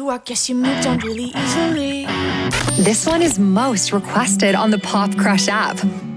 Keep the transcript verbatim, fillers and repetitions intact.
I guess you moved on really easily. This one is most requested on the Pop Crush app.